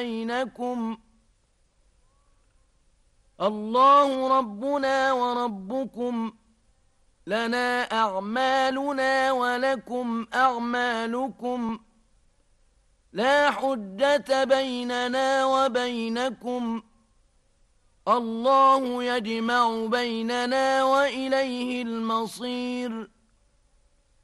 بينكم الله ربنا وربكم لنا أعمالنا ولكم أعمالكم لا حجة بيننا وبينكم الله يجمع بيننا وإليه المصير